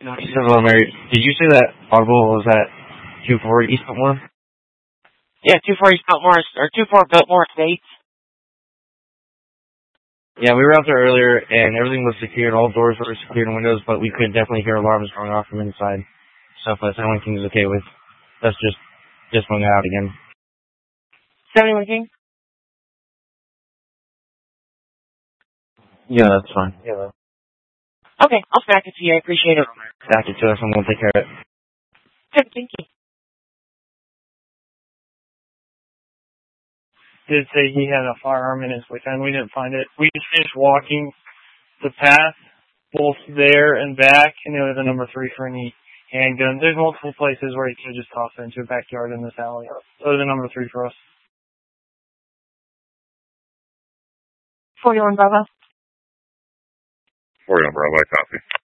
Hello, Mary. Did you say that Audible was at 240 East Biltmore? Yeah, 240 Biltmore, or 24 Biltmore Estates. Yeah, we were out there earlier, and everything was secured. All doors were secured and windows, but we could definitely hear alarms going off from inside. Stuff that 71 King is okay with. That's just went out again. 71 King? Yeah, that's fine. Yeah. Okay, I'll stack it to you. I appreciate it. Stack it to us, and we'll take care of it. Good, thank you. Did say he had a firearm in his waistband. We didn't find it. We finished walking the path, both there and back, and there was a number 3 for any handguns. There's multiple places where he could just toss it into a backyard in this alley. So it was a number 3 for us. 41 Bravo. 41 Bravo, I copy.